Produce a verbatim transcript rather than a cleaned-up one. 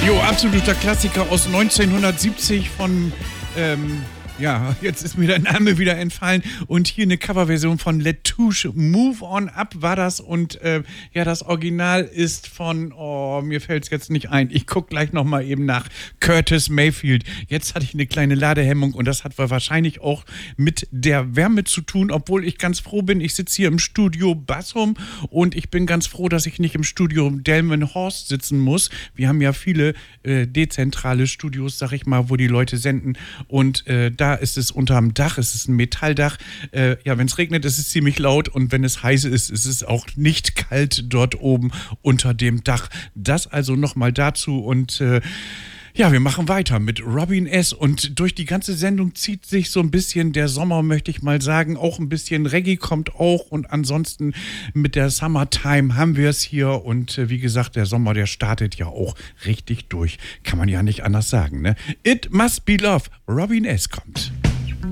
Jo, absoluter Klassiker aus neunzehnhundertsiebzig von, ähm, ja, jetzt ist mir der Name wieder entfallen. Und hier eine Coverversion von Letouche. Move On Up war das. Und äh, ja, das Original ist von, oh, mir fällt es jetzt nicht ein. Ich gucke gleich nochmal eben nach. Curtis Mayfield. Jetzt hatte ich eine kleine Ladehemmung und das hat wahrscheinlich auch mit der Wärme zu tun, obwohl ich ganz froh bin. Ich sitze hier im Studio Bassum und ich bin ganz froh, dass ich nicht im Studio Delmenhorst sitzen muss. Wir haben ja viele äh, dezentrale Studios, sag ich mal, wo die Leute senden. Und äh, da ist es unterm Dach, es ist ein Metalldach. Äh, ja, wenn es regnet, ist es ziemlich laut und wenn es heiß ist, ist es auch nicht kalt dort oben unter dem Dach. Das also nochmal dazu und äh, ja, wir machen weiter mit Robin S. Und durch die ganze Sendung zieht sich so ein bisschen der Sommer, möchte ich mal sagen. Auch ein bisschen Reggae kommt auch. Und ansonsten mit der Summertime haben wir es hier. Und äh, wie gesagt, der Sommer, der startet ja auch richtig durch. Kann man ja nicht anders sagen, ne? It Must Be Love. Robin S. kommt.